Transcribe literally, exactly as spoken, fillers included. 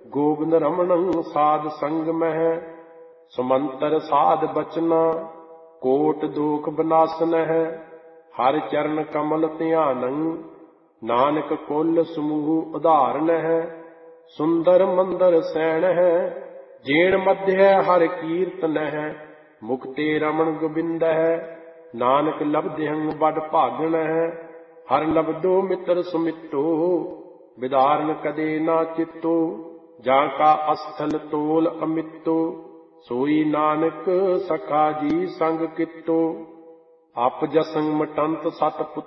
ਗੋਬਿੰਦ ਰਮਣੰ ਸਾਧ ਸੰਗ ਮਹਿ, ਸੁਮੰਤਰ ਸਾਧ ਬਚਨਾ ਕੋਟ ਦੋਖ ਬਨਾਸਨ ਹੈ। ਹਰਿ ਚਰਨ ਕਮਲ ਧਿਆਨੰ ਨਾਨਕ ਕੁਲ ਸਮੂਹ ਉਦਾਹਰਨ ਹੈ। ਸੁੰਦਰ ਮੰਦਰ ਸੈਣ ਹੈ ਜੇਣ ਮਧਿਐ ਹਰਿ ਕੀਰਤਨ ਹੈ। ਮੁਕਤੇ ਰਮਣ ਗੋਬਿੰਦ ਹੈ ਨਾਨਕ ਲਬਧਿਅੰ ਬਡ ਭਾਗਣ ਹੈ। ਹਰਿ ਲਬਦੋ ਮਿੱਤਰ ਸੁਮਿੱਤੋ ਵਿਦਾਰਨ ਕਦੇ ਨਾ ਚਿੱਤੋ। ਜਾਂ ਕਾ ਅਸਥਲ ਤੋਲ ਅਮਿੱਤੋ ਸੋਈ ਨਾਨਕ ਸਖਾ ਜੀ ਸੰਗ ਕਿੱਤੋ। ਅਪ ਜਸੰ ਮਟੰਤ ਸਤ